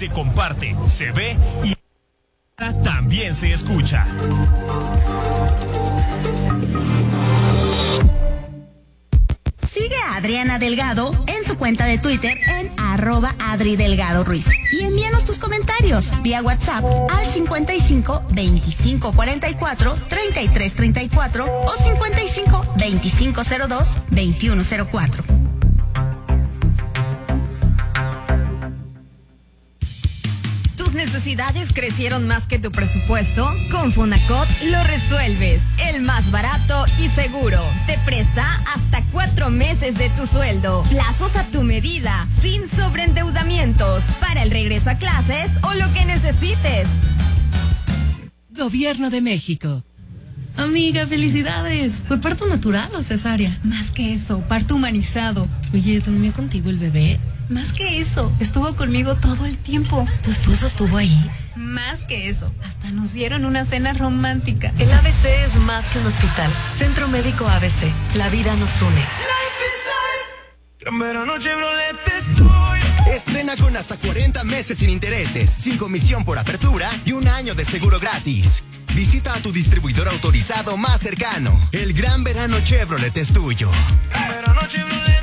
se comparte, se ve y también se escucha. Sigue a Adriana Delgado en su cuenta de Twitter en @AdriDelgadoRuiz. Y envíanos tus comentarios vía WhatsApp al 55 25 44 33 34 o 55 25 02 21 04. ¿Tus necesidades crecieron más que tu presupuesto? Con Funacot lo resuelves. El más barato y seguro. Te presta hasta 4 meses de tu sueldo. Plazos a tu medida, sin sobreendeudamientos. Para el regreso a clases o lo que necesites. Gobierno de México. Amiga, felicidades. ¿Fue parto natural o cesárea? Más que eso, parto humanizado. Oye, ¿durmió contigo el bebé? Más que eso, estuvo conmigo todo el tiempo. ¿Tu esposo estuvo ahí? Más que eso, hasta nos dieron una cena romántica. El ABC es más que un hospital. Centro Médico ABC. La vida nos une. Gran verano Chevrolet estoy. Estrena con hasta 40 meses sin intereses, sin comisión por apertura y 1 año de seguro gratis. Visita a tu distribuidor autorizado más cercano. El Gran Verano Chevrolet es tuyo. Gran verano Chevrolet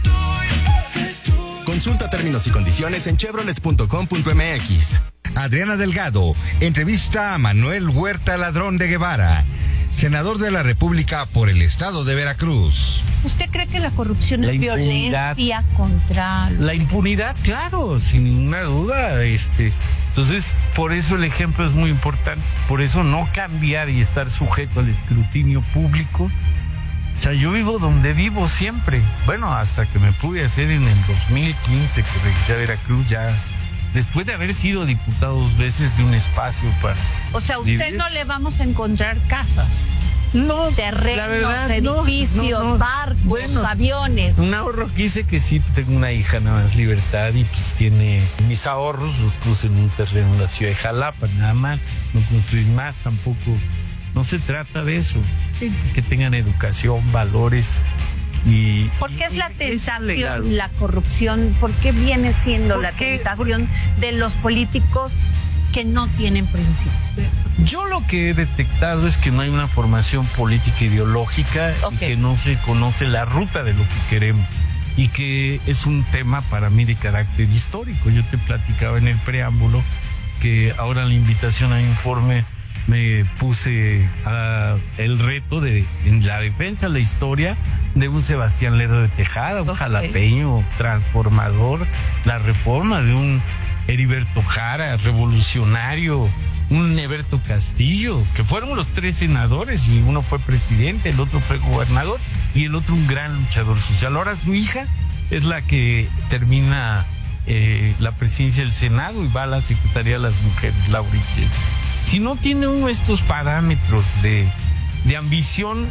estoy. Consulta términos y condiciones en chevrolet.com.mx. Adriana Delgado entrevista a Manuel Huerta Ladrón de Guevara, senador de la República por el estado de Veracruz. ¿Usted cree que la corrupción es violencia contra... La impunidad, claro, sin ninguna duda. Entonces, por eso el ejemplo es muy importante. Por eso no cambiar y estar sujeto al escrutinio público. O sea, yo vivo donde vivo siempre. Bueno, hasta que me pude hacer en el 2015 que regresé a Veracruz ya... Después de haber sido diputado 2 veces de un espacio para... O sea, usted no le vamos a encontrar casas, no, terrenos, la verdad, edificios, barcos, aviones. Un ahorro que hice que sí, tengo una hija nada más, Libertad, y pues tiene mis ahorros, los puse en un terreno en la ciudad de Jalapa, nada más, no construir más tampoco. No se trata de eso, que tengan educación, valores. ¿Por qué es la tentación, la corrupción? ¿Por qué viene siendo la tentación de los políticos que no tienen precisión? Yo lo que he detectado es que no hay una formación política ideológica y que no se conoce la ruta de lo que queremos y que es un tema para mí de carácter histórico. Yo te platicaba en el preámbulo que ahora en la invitación al informe me puse el reto en la defensa de la historia de un Sebastián Lerdo de Tejada, un jalapeño transformador, la reforma de un Heriberto Jara, revolucionario, un Heberto Castillo, que fueron los 3 senadores y uno fue presidente, el otro fue gobernador y el otro un gran luchador social. Ahora su hija es la que termina la presidencia del Senado y va a la Secretaría de las Mujeres, Laura Itzel. Si no tiene uno estos parámetros de ambición,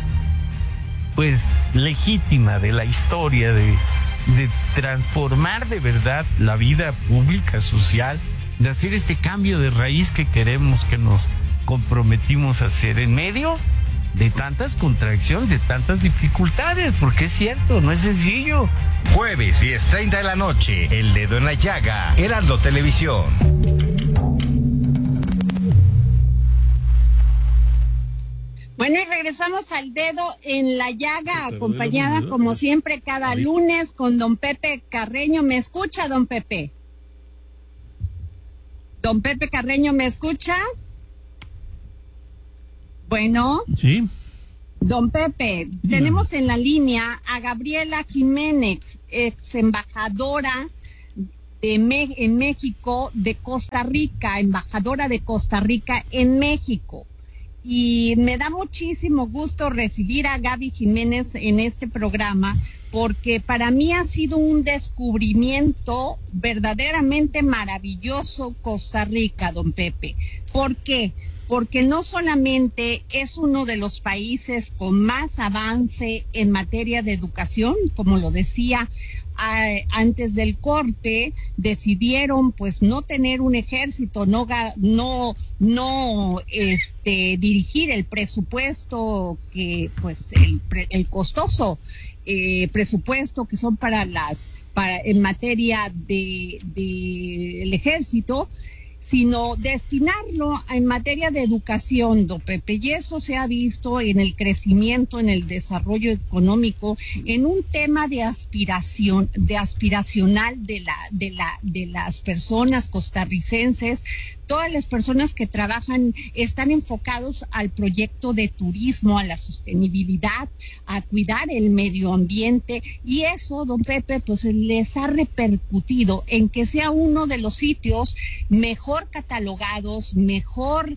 pues legítima de la historia, de transformar de verdad la vida pública, social, de hacer este cambio de raíz que queremos, que nos comprometimos a hacer en medio de tantas contradicciones, de tantas dificultades, porque es cierto, no es sencillo. Jueves 10:30 de la noche, El Dedo en la Llaga, Heraldo Televisión. Bueno, y regresamos al Dedo en la Llaga, acompañada como siempre cada lunes con don Pepe Carreño. ¿Me escucha, don Pepe? Don Pepe Carreño, ¿me escucha? Bueno. Sí. Don Pepe, tenemos en la línea a Gabriela Jiménez, ex embajadora en México de Costa Rica, embajadora de Costa Rica en México. Y me da muchísimo gusto recibir a Gaby Jiménez en este programa, porque para mí ha sido un descubrimiento verdaderamente maravilloso Costa Rica, don Pepe. ¿Por qué? Porque no solamente es uno de los países con más avance en materia de educación, como lo decía antes del corte, decidieron pues no tener un ejército, no dirigir el presupuesto que pues el costoso presupuesto que son en materia del ejército, sino destinarlo en materia de educación, don Pepe, y eso se ha visto en el crecimiento, en el desarrollo económico, en un tema de aspiracional de las personas costarricenses. Todas las personas que trabajan están enfocados al proyecto de turismo, a la sostenibilidad, a cuidar el medio ambiente, y eso, don Pepe, pues les ha repercutido en que sea uno de los sitios mejor catalogados, mejor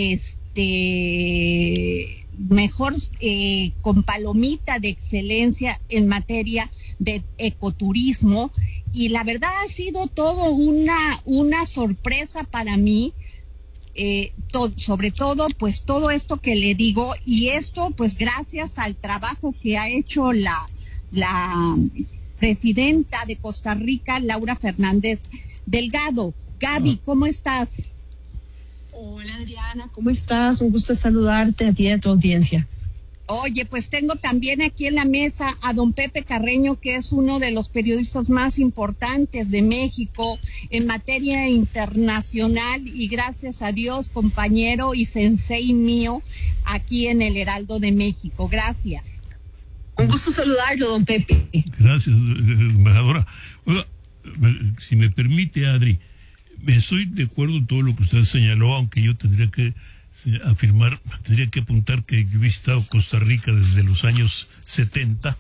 con palomita de excelencia en materia de ecoturismo. Y la verdad ha sido todo una sorpresa para mí, sobre todo pues todo esto que le digo, y esto pues gracias al trabajo que ha hecho la presidenta de Costa Rica, Laura Fernández Delgado. Gaby, ¿cómo estás? Hola Adriana, ¿cómo estás? Un gusto saludarte a ti y a tu audiencia. Oye, pues tengo también aquí en la mesa a don Pepe Carreño, que es uno de los periodistas más importantes de México en materia internacional y gracias a Dios compañero y sensei mío aquí en el Heraldo de México. Gracias. Un gusto saludarlo, don Pepe. Gracias, embajadora. Oiga, si me permite, Adri, estoy de acuerdo en todo lo que usted señaló, aunque yo tendría que apuntar que yo he visitado Costa Rica desde los años 70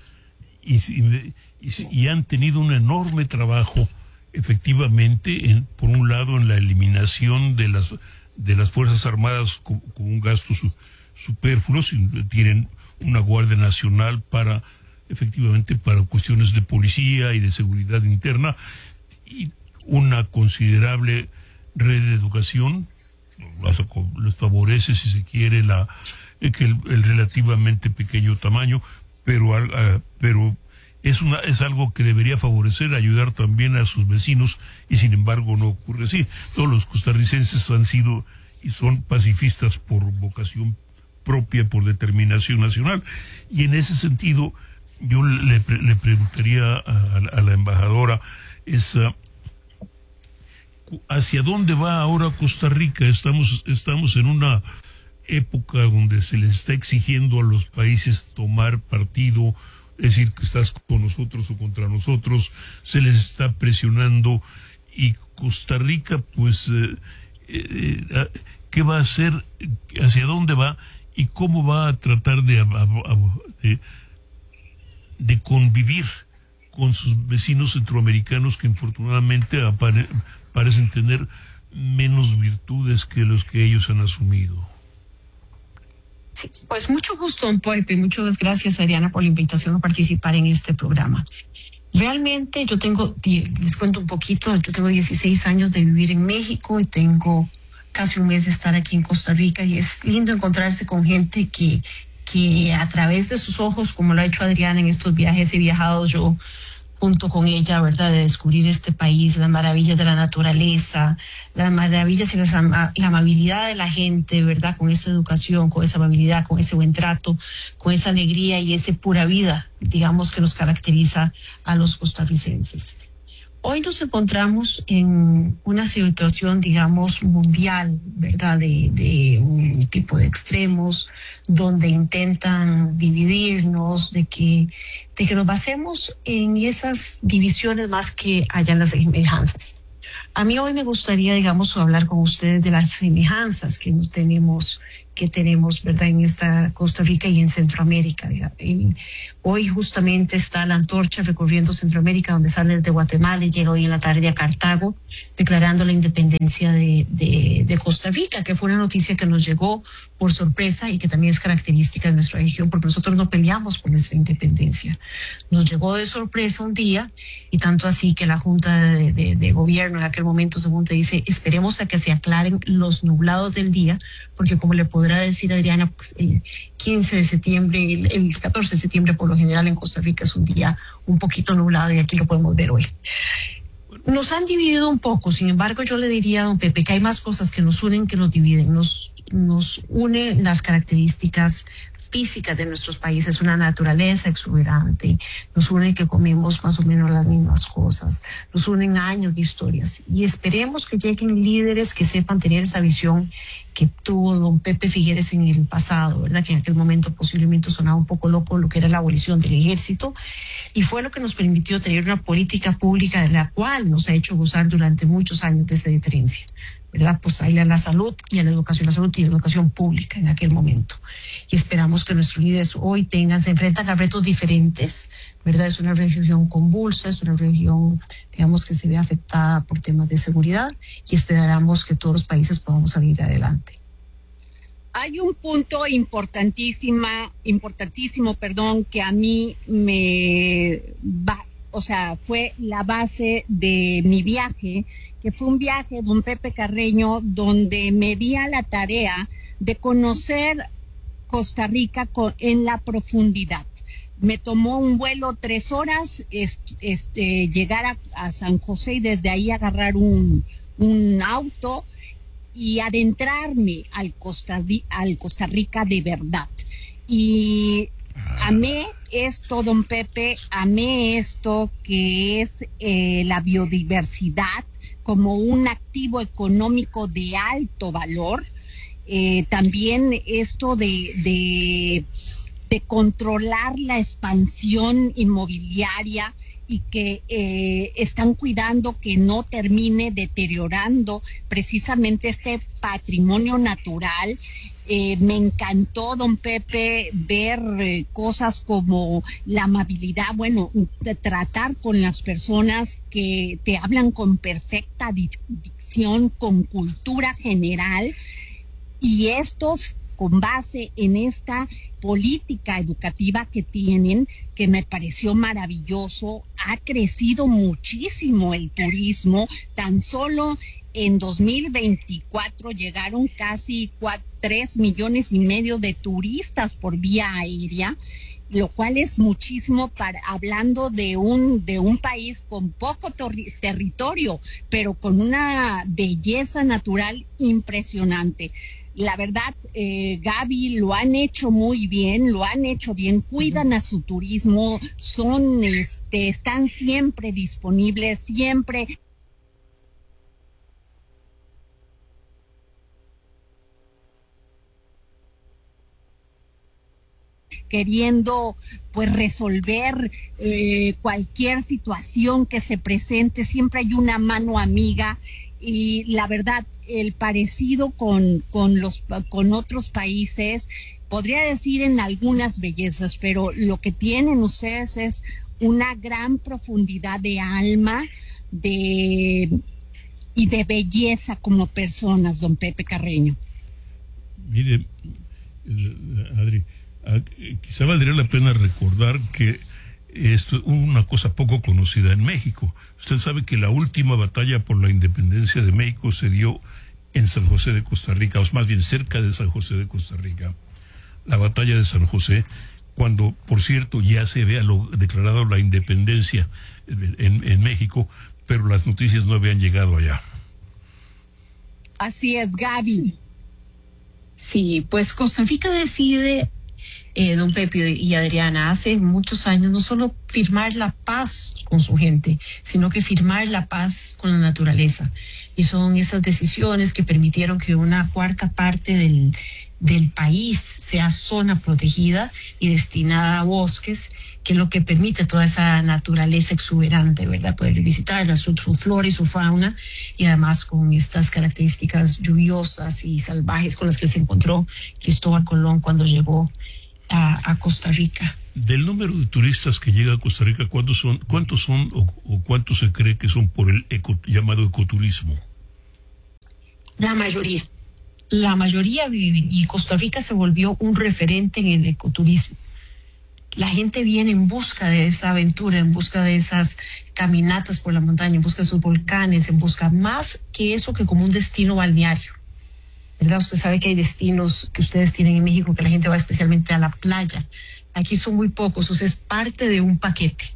y han tenido un enorme trabajo, efectivamente, por un lado en la eliminación de las Fuerzas Armadas con un gasto superfluo. Tienen una Guardia Nacional para cuestiones de policía y de seguridad interna, y una considerable red de educación. Les favorece, si se quiere, el relativamente pequeño tamaño, pero es algo que debería favorecer, ayudar también a sus vecinos, y sin embargo no ocurre así. Todos los costarricenses han sido y son pacifistas por vocación propia, por determinación nacional, y en ese sentido yo le preguntaría a la embajadora ¿hacia dónde va ahora Costa Rica? Estamos en una época donde se les está exigiendo a los países tomar partido, es decir, que estás con nosotros o contra nosotros, se les está presionando, y Costa Rica, pues, ¿qué va a hacer? ¿Hacia dónde va? ¿Y cómo va a tratar de convivir con sus vecinos centroamericanos que infortunadamente parecen tener menos virtudes que los que ellos han asumido? Sí, pues mucho gusto, don Pepe. Muchas gracias, Adriana, por la invitación a participar en este programa. Realmente les cuento un poquito, yo tengo 16 años de vivir en México y tengo casi un mes de estar aquí en Costa Rica, y es lindo encontrarse con gente que a través de sus ojos, como lo ha hecho Adriana en estos viajes, he viajado yo junto con ella, ¿verdad?, de descubrir este país, las maravillas de la naturaleza, las maravillas y la amabilidad de la gente, ¿verdad?, con esa educación, con esa amabilidad, con ese buen trato, con esa alegría y esa pura vida, digamos, que nos caracteriza a los costarricenses. Hoy nos encontramos en una situación, digamos, mundial, ¿verdad?, de un tipo de extremos donde intentan dividirnos, de que nos basemos en esas divisiones más que hayan las semejanzas. A mí hoy me gustaría, digamos, hablar con ustedes de las semejanzas que tenemos, ¿verdad?, en esta Costa Rica y en Centroamérica. Hoy justamente está la antorcha recorriendo Centroamérica, donde sale de Guatemala y llega hoy en la tarde a Cartago, declarando la independencia de Costa Rica, que fue una noticia que nos llegó por sorpresa y que también es característica de nuestra región, porque nosotros no peleamos por nuestra independencia. Nos llegó de sorpresa un día, y tanto así que la Junta de Gobierno en aquel momento, según te dice, esperemos a que se aclaren los nublados del día, porque como le podrá decir Adriana, pues el 15 de septiembre, el 14 de septiembre por lo general en Costa Rica es un día un poquito nublado, y aquí lo podemos ver hoy. Nos han dividido un poco, sin embargo yo le diría a don Pepe que hay más cosas que nos unen que nos dividen. Nos une las características físicas de nuestros países, una naturaleza exuberante, nos une que comemos más o menos las mismas cosas, nos unen años de historias y esperemos que lleguen líderes que sepan tener esa visión que tuvo don Pepe Figueres en el pasado, ¿verdad? Que en aquel momento posiblemente sonaba un poco loco lo que era la abolición del ejército y fue lo que nos permitió tener una política pública de la cual nos ha hecho gozar durante muchos años de esa diferencia, ¿verdad? Pues ahí a la salud y a la salud y la educación pública en aquel momento. Y esperamos que nuestros líderes hoy se enfrentan a retos diferentes, ¿verdad? Es una región convulsa, es una región, digamos, que se ve afectada por temas de seguridad y esperamos que todos los países podamos salir adelante. Hay un punto importantísimo, que a mí fue la base de mi viaje, que fue un viaje, don Pepe Carreño, donde me di a la tarea de conocer Costa Rica en la profundidad. Me tomó un vuelo 3 horas, llegar a San José y desde ahí agarrar un auto y adentrarme al Costa Rica de verdad. Y amé esto, don Pepe, amé esto que es la biodiversidad como un activo económico de alto valor. También esto de controlar la expansión inmobiliaria y que están cuidando que no termine deteriorando precisamente este patrimonio natural. Me encantó, don Pepe, ver cosas como la amabilidad, de tratar con las personas que te hablan con perfecta dicción, con cultura general, y estos con base en esta política educativa que tienen, que me pareció maravilloso. Ha crecido muchísimo el turismo, tan solo en 2024 llegaron casi 3,5 millones de turistas por vía aérea, lo cual es muchísimo hablando de un país con poco territorio, pero con una belleza natural impresionante. La verdad, Gaby, lo han hecho muy bien, cuidan a su turismo, están siempre disponibles, siempre queriendo pues resolver cualquier situación que se presente, siempre hay una mano amiga. Y la verdad, el parecido con otros países, podría decir en algunas bellezas, pero lo que tienen ustedes es una gran profundidad de alma y de belleza como personas, don Pepe Carreño. Mire, Adri, quizá valdría la pena recordar que esto es una cosa poco conocida en México. Usted sabe que la última batalla por la independencia de México se dio en San José de Costa Rica, o más bien cerca de San José de Costa Rica. La batalla de San José, cuando, por cierto, ya se había declarado la independencia en México, pero las noticias no habían llegado allá. Así es, Gaby. Sí, pues Costa Rica decide, don Pepe y Adriana, hace muchos años no solo firmar la paz con su gente, sino que firmar la paz con la naturaleza. Y son esas decisiones que permitieron que una cuarta parte del país sea zona protegida y destinada a bosques, que es lo que permite toda esa naturaleza exuberante, ¿verdad? Poder visitarla, su flora y su fauna, y además con estas características lluviosas y salvajes con las que se encontró Cristóbal Colón cuando llegó a Costa Rica. Del número de turistas que llega a Costa Rica, ¿cuántos son o cuántos se cree que son por el llamado ecoturismo? La mayoría viven, y Costa Rica se volvió un referente en el ecoturismo. La gente viene en busca de esa aventura, en busca de esas caminatas por la montaña, en busca de sus volcanes, en busca más que eso que como un destino balneario, ¿verdad? Usted sabe que hay destinos que ustedes tienen en México que la gente va especialmente a la playa. Aquí son muy pocos, o sea, es parte de un paquete,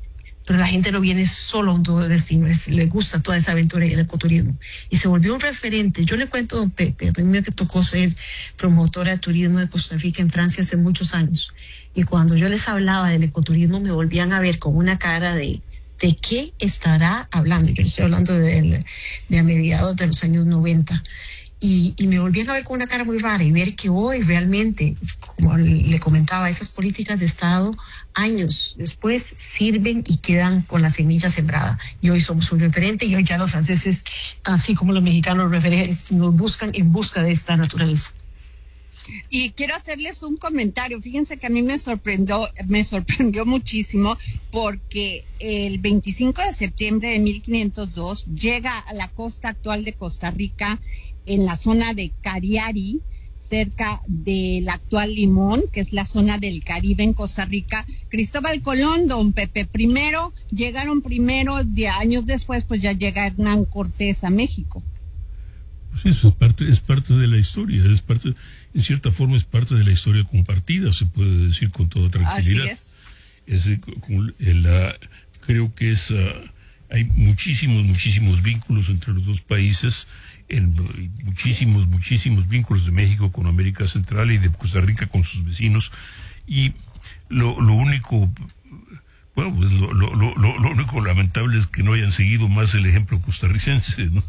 pero la gente no viene solo a un destino, le gusta toda esa aventura y el ecoturismo. Y se volvió un referente. Yo le cuento a don Pepe, a mí me tocó ser promotora de turismo de Costa Rica en Francia hace muchos años. Y cuando yo les hablaba del ecoturismo, me volvían a ver con una cara de qué estará hablando. Yo estoy hablando de a mediados de los años 90. Y me volvían a ver con una cara muy rara y ver que hoy realmente, como le comentaba, esas políticas de Estado, años después sirven y quedan con la semilla sembrada. Y hoy somos un referente y hoy ya los franceses, así como los mexicanos, nos buscan en busca de esta naturaleza. Y quiero hacerles un comentario. Fíjense que a mí me sorprendió muchísimo porque el 25 de septiembre de 1502 llega a la costa actual de Costa Rica, en la zona de Cariari, cerca del actual Limón, que es la zona del Caribe en Costa Rica, Cristóbal Colón, don Pepe. Llegaron primero, de años después, pues ya llega Hernán Cortés a México. Pues eso es parte de la historia, en cierta forma es parte de la historia compartida, se puede decir con toda tranquilidad. Así es. Creo que hay muchísimos vínculos entre los dos países, muchísimos vínculos de México con América Central y de Costa Rica con sus vecinos, y lo único, bueno, pues lo único lamentable es que no hayan seguido más el ejemplo costarricense, ¿no?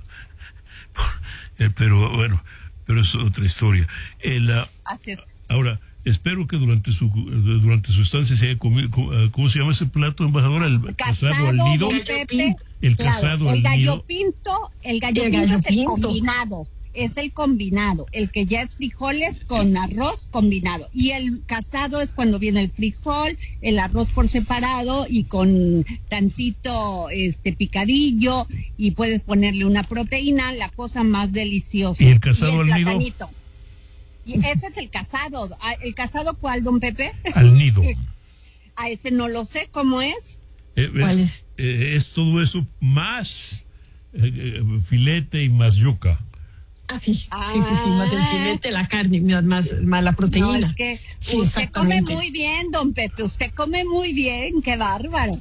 Pero bueno, es otra historia. Así es. Ahora, espero que durante su estancia se haya comido, ¿cómo se llama ese plato, embajadora? El casado al nido. El casado al nido. El gallo pinto es el combinado. Es el combinado, el que ya es frijoles con arroz combinado. Y el casado es cuando viene el frijol, el arroz por separado y con tantito picadillo, y puedes ponerle una proteína, la cosa más deliciosa. ¿Y el casado al nido? Y ese es el casado. ¿El casado cuál, don Pepe? Al nido. A ese no lo sé, ¿cómo es? ¿Cuál es? Es todo eso más filete y más yuca. Sí, más el filete, la carne, más la proteína. No, es que usted come muy bien, don Pepe, usted come muy bien, qué bárbaro.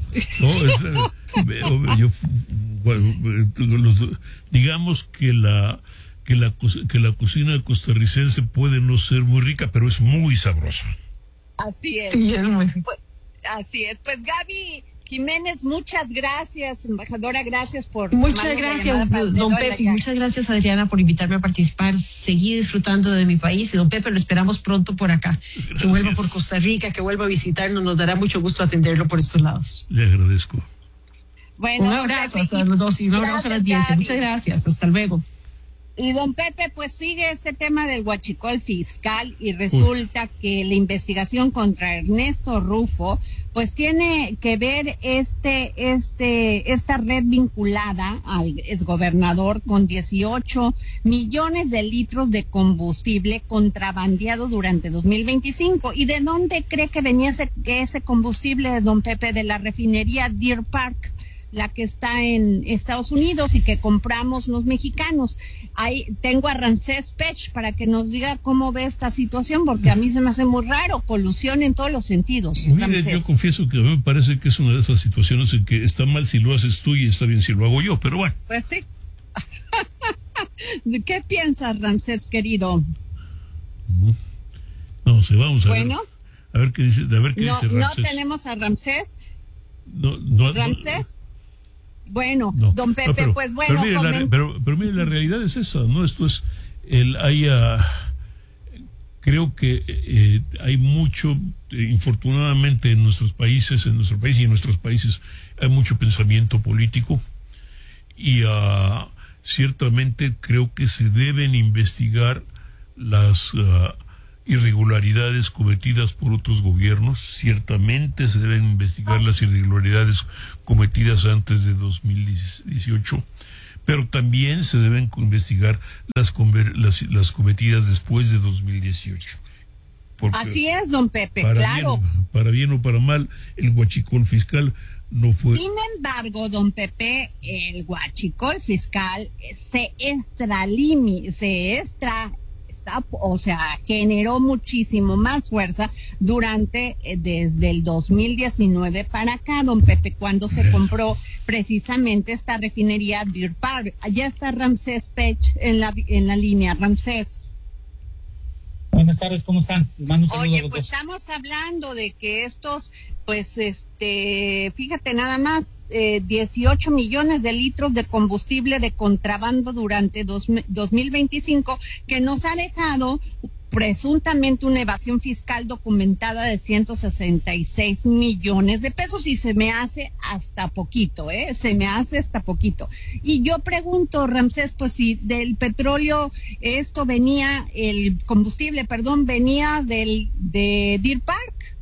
Digamos que la cocina costarricense puede no ser muy rica, pero es muy sabrosa. Así es. Sí, es muy... Así es. Pues Gaby Jiménez, muchas gracias, embajadora, gracias por... Muchas gracias, don Pepe, y muchas gracias, Adriana, por invitarme a participar. Seguí disfrutando de mi país, y don Pepe, lo esperamos pronto por acá. Gracias. Que vuelva por Costa Rica, que vuelva a visitarnos, nos dará mucho gusto atenderlo por estos lados. Le agradezco. Bueno, un abrazo hasta los dos y un abrazo a la audiencia. Muchas gracias, hasta luego. Y don Pepe, pues sigue este tema del huachicol fiscal, y resulta que la investigación contra Ernesto Rufo pues tiene que ver esta red vinculada al exgobernador con 18 millones de litros de combustible contrabandeado durante 2025. ¿Y de dónde cree que venía ese combustible, don Pepe? De la refinería Deer Park, la que está en Estados Unidos y que compramos los mexicanos. Ahí tengo a Ramsés Pech para que nos diga cómo ve esta situación, porque a mí se me hace muy raro, colusión en todos los sentidos. Mire, yo confieso que a mí me parece que es una de esas situaciones en que está mal si lo haces tú y está bien si lo hago yo, pero bueno. Pues sí. ¿Qué piensas, Ramsés, querido? No sé, vamos a ver. A ver qué dice Ramsés. No tenemos a Ramsés. ¿Ramsés? Bueno, no, don Pepe, no, pues bueno. Pero mire, la realidad es esa, ¿no? Esto es, creo que hay mucho, infortunadamente en nuestro país y en nuestros países, hay mucho pensamiento político, y ciertamente creo que se deben investigar las irregularidades cometidas por otros gobiernos. Ciertamente se deben investigar las irregularidades cometidas antes de 2018, pero también se deben investigar las cometidas después de 2018. Así es, don Pepe, claro. Para bien o para mal, el huachicol fiscal no fue... Sin embargo, don Pepe, el huachicol fiscal se fuerza, o sea, generó muchísimo más fuerza desde el 2019 para acá, don Pepe, cuando se compró precisamente esta refinería Deer Park. Allá está Ramsés Pech en la línea. Ramsés. Buenas tardes, ¿cómo están? Oye, pues estamos hablando de que estos, pues, fíjate nada más, 18 millones de litros de combustible de contrabando durante 2025, que nos ha dejado presuntamente una evasión fiscal documentada de 166 millones de pesos, y se me hace hasta poquito, se me hace hasta poquito. Y yo pregunto, Ramsés, pues si del petróleo esto venía, el combustible, perdón, venía de Deer Park.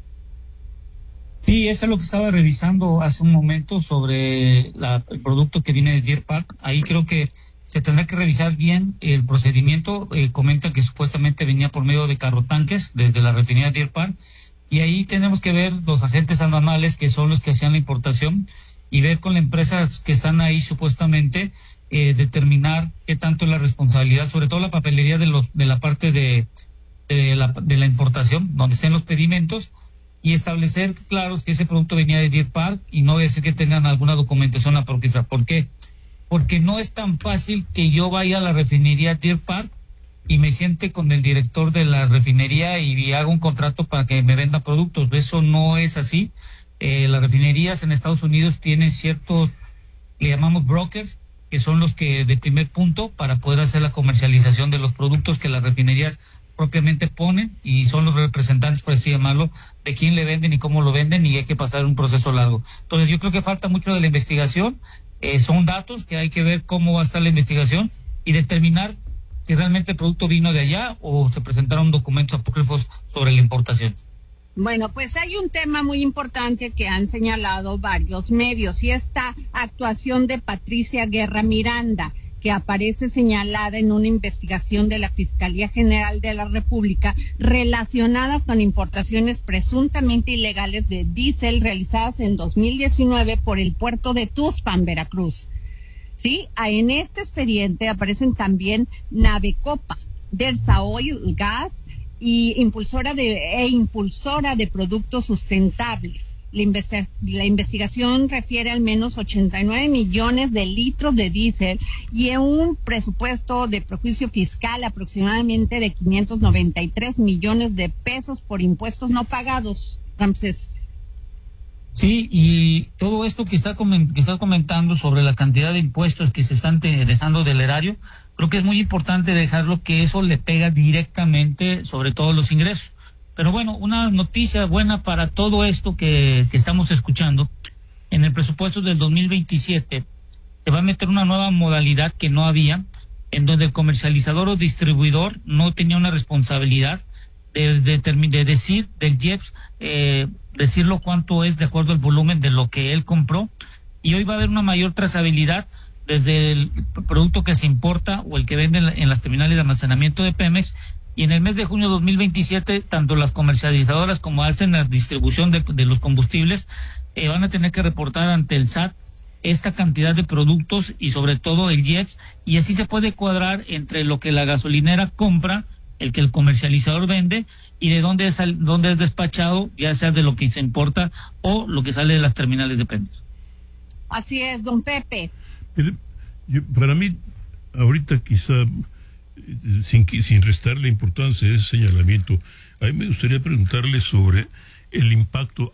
Sí, eso es lo que estaba revisando hace un momento sobre el producto que viene de Deer Park. Ahí creo que se tendrá que revisar bien el procedimiento. Comenta que supuestamente venía por medio de carrotanques desde la refinería Deer Park, y ahí tenemos que ver los agentes aduanales, que son los que hacían la importación, y ver con las empresas que están ahí supuestamente, determinar qué tanto es la responsabilidad, sobre todo la papelería de la parte de la importación, donde estén los pedimentos, y establecer claros que ese producto venía de Deer Park, y no decir que tengan alguna documentación apócrifa. ¿Por qué? Porque no es tan fácil que yo vaya a la refinería Deer Park y me siente con el director de la refinería y haga un contrato para que me venda productos. Eso no es así. Las refinerías en Estados Unidos tienen ciertos, le llamamos brokers, que son los que de primer punto para poder hacer la comercialización de los productos que las refinerías propiamente ponen, y son los representantes, por así llamarlo, de quién le venden y cómo lo venden, y hay que pasar un proceso largo. Entonces yo creo que falta mucho de la investigación. Son datos que hay que ver cómo va a estar la investigación y determinar si realmente el producto vino de allá o se presentaron documentos apócrifos sobre la importación. Bueno, pues hay un tema muy importante que han señalado varios medios, y esta actuación de Patricia Guerra Miranda, que aparece señalada en una investigación de la Fiscalía General de la República relacionada con importaciones presuntamente ilegales de diésel realizadas en 2019 por el puerto de Tuxpan, Veracruz. Sí, en este expediente aparecen también Navecopa, Dersa Oil Gas y impulsora de productos sustentables. La investigación refiere al menos 89 millones de litros de diésel y en un presupuesto de perjuicio fiscal aproximadamente de 593 millones de pesos por impuestos no pagados. Ramsés. Sí, y todo esto que estás comentando sobre la cantidad de impuestos que se están dejando del erario, creo que es muy importante dejarlo, que eso le pega directamente sobre todos los ingresos. Pero bueno, una noticia buena para todo esto que estamos escuchando: en el presupuesto del 2027 se va a meter una nueva modalidad que no había, en donde el comercializador o distribuidor no tenía una responsabilidad de decir del IEPS, decirlo cuánto es de acuerdo al volumen de lo que él compró, y hoy va a haber una mayor trazabilidad desde el producto que se importa o el que vende en las terminales de almacenamiento de Pemex. Y en el mes de junio de 2027, tanto las comercializadoras como hacen la distribución de los combustibles van a tener que reportar ante el SAT esta cantidad de productos y sobre todo el IEPS, y así se puede cuadrar entre lo que la gasolinera compra, el que el comercializador vende, y de dónde es despachado, ya sea de lo que se importa o lo que sale de las terminales de Pemex. Así es, don Pepe. Para mí, ahorita quizá, sin restarle importancia a ese señalamiento, a mí me gustaría preguntarle sobre el impacto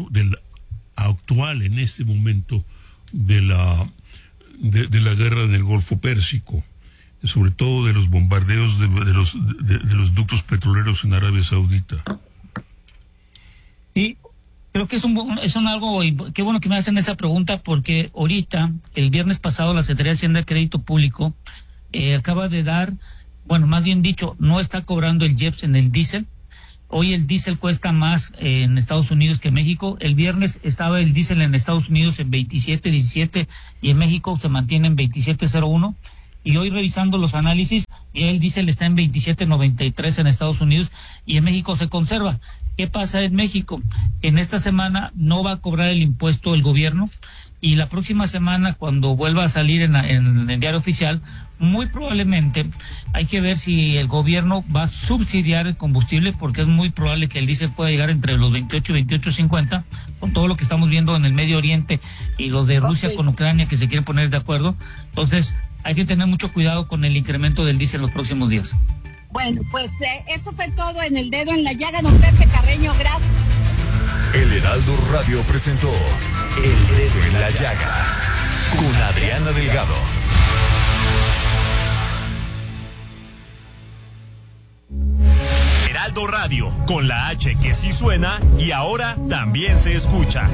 actual en este momento de la guerra en el Golfo Pérsico, sobre todo de los bombardeos de los ductos petroleros en Arabia Saudita. Sí, creo que es algo, qué bueno que me hacen esa pregunta, porque ahorita, el viernes pasado, la Secretaría de Hacienda y Crédito Público acaba de dar, bueno, más bien dicho, no está cobrando el IEPS en el diésel. Hoy el diésel cuesta más en Estados Unidos que en México. El viernes estaba el diésel en Estados Unidos en 27.17 y en México se mantiene en 27.01. Y hoy, revisando los análisis, ya el diésel está en 27.93 en Estados Unidos y en México se conserva. ¿Qué pasa en México? En esta semana no va a cobrar el impuesto el gobierno, y la próxima semana, cuando vuelva a salir en el diario oficial, muy probablemente hay que ver si el gobierno va a subsidiar el combustible, porque es muy probable que el diésel pueda llegar entre los 28 y 28.50, con todo lo que estamos viendo en el Medio Oriente y lo de Rusia con Ucrania, que se quieren poner de acuerdo. Entonces hay que tener mucho cuidado con el incremento del diésel en los próximos días. Bueno, pues eso fue todo en El Dedo en la Llaga, don Pepe Carreño, gracias. El Heraldo Radio presentó El Dedo en la Llaga con Adriana Delgado. Heraldo Radio, con la H que sí suena y ahora también se escucha.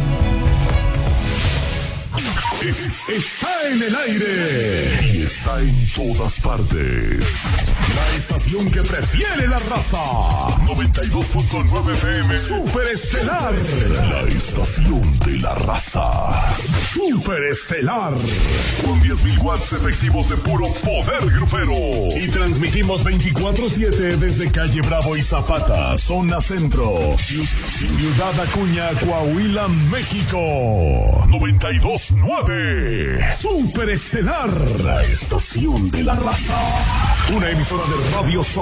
Está en el aire y está en todas partes. La estación que prefiere la raza. 92.9 FM. Superestelar. La estación de la raza. Superestelar. Con 10.000 watts efectivos de puro poder grupero. Y transmitimos 24/7 desde Calle Bravo y Zapata, zona centro. Ciudad Acuña, Coahuila, México. 92.9. Superestelar, la estación de la raza. Una emisora de radio